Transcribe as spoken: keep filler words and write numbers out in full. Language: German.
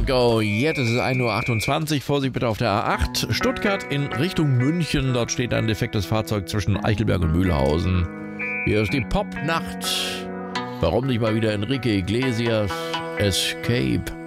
and Go. Jetzt ist es ein Uhr achtundzwanzig. Vorsicht bitte auf der A acht. Stuttgart in Richtung München. Dort steht ein defektes Fahrzeug zwischen Eichelberg und Mühlhausen. Hier ist die Popnacht. Warum nicht mal wieder Enrique Iglesias? Escape.